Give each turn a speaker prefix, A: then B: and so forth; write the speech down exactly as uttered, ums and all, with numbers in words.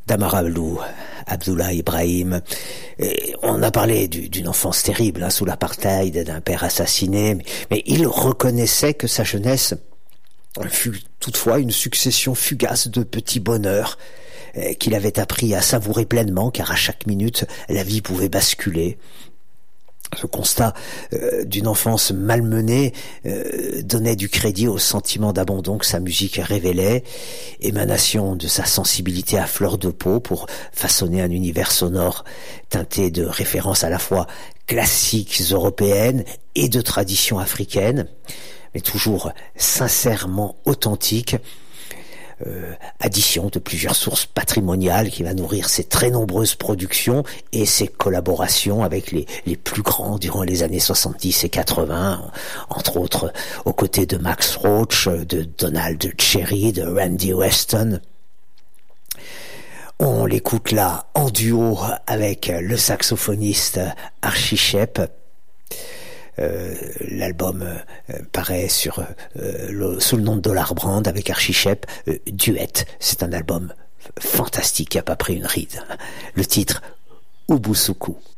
A: d'Amar Abdou, Abdullah Ibrahim. Et on a parlé du, d'une enfance terrible hein, sous l'apartheid, d'un père assassiné, mais, mais il reconnaissait que sa jeunesse fut toutefois une succession fugace de petits bonheurs euh, qu'il avait appris à savourer pleinement, car à chaque minute, la vie pouvait basculer. Ce constat euh, d'une enfance malmenée euh, donnait du crédit au sentiment d'abandon que sa musique révélait, émanation de sa sensibilité à fleur de peau pour façonner un univers sonore teinté de références à la fois classiques européennes et de traditions africaines, mais toujours sincèrement authentiques. Euh, addition de plusieurs sources patrimoniales qui va nourrir ses très nombreuses productions et ses collaborations avec les, les plus grands durant les années soixante-dix et quatre-vingts, entre autres aux côtés de Max Roach, de Donald Cherry, de Randy Weston. On l'écoute là en duo avec le saxophoniste Archie Shepp. Euh, l'album euh, paraît sur euh, le, sous le nom de Dollar Brand avec Archie Shepp, euh, Duet. C'est un album fantastique qui a pas pris une ride. Le titre Ubusuku.